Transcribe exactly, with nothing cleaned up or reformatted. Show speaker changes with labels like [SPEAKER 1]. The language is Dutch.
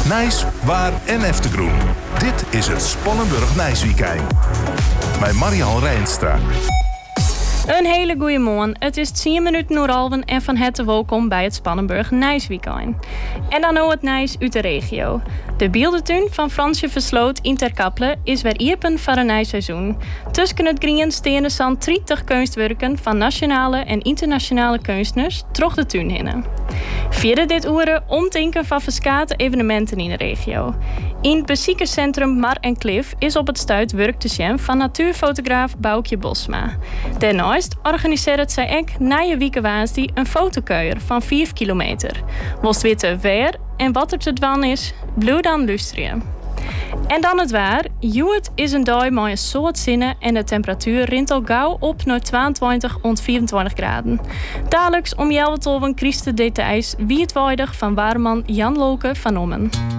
[SPEAKER 1] Nijs, waar en Eftergroen. Dit is het Spannenburg Nijsweekend. Bij Marianne Rijnstra.
[SPEAKER 2] Een hele goeie morgen. Het is tien minuten voor alven en van harte welkom bij het Spannenburg Nijsweekend. En dan nou het Nijs uit de regio. De Bieldentuin van Fransje Versloot in Ter Kappelen is weer iepen voor een nijseizoen. Tussen het grien stenen zo'n drietig kunstwerken van nationale en internationale kunstenaars troch de tuin hinnen. Vierde dit uren omtinken van verschillende evenementen in de regio. In het beziekerscentrum Mar en Klif is op het stuit werk te zien van natuurfotograaf Boukje Bosma. Daarnaast organiseert zij ook na je weekendwaasdie een fotokeuier van vijf kilometer. Moest weten waar en wat er te doen is, blijf dan luisteren. En dan het waar. Juwet is een dag met een soort zinnen en de temperatuur rint al gauw op naar tweeëntwintig tot vierentwintig graden. Dagelijks om Jelwetolven Christen details wie het weidig van waarman Jan Lolke van Ommen.